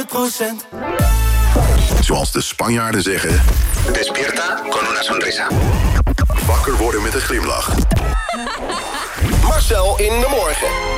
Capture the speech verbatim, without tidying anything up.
honderd procent. Zoals de Spanjaarden zeggen... Despierta con una sonrisa. Wakker worden met een glimlach. Marcel in de morgen.